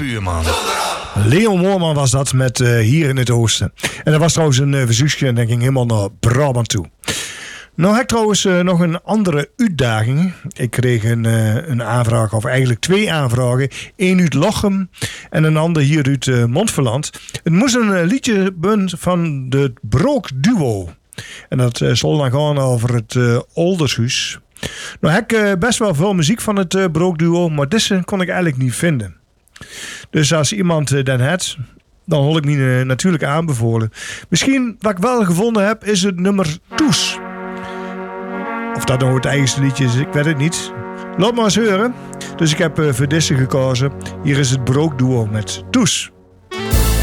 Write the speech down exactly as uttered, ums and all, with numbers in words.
buurman. Leon Moorman was dat met uh, Hier in het Oosten. En dat was trouwens een uh, verzoekje en dat ging helemaal naar Brabant toe. Nou heb ik trouwens uh, nog een andere uitdaging. Ik kreeg een, uh, een aanvraag, of eigenlijk twee aanvragen. Eén uit Lochem en een ander hier uit uh, Montferland. Het moest een uh, liedje van de Brook Duo. En dat uh, zal dan gaan over het uh, Oldershuis. Nou heb ik uh, best wel veel muziek van het uh, Brook Duo, maar deze kon ik eigenlijk niet vinden. Dus als iemand uh, dan het, dan hoor ik me uh, natuurlijk aanbevolen. Misschien wat ik wel gevonden heb, is het nummer Toes. Of dat nou het eigenste liedje is, ik weet het niet. Laat maar eens horen. Dus ik heb uh, voor deze gekozen. Hier is het Brook Duo met Toes.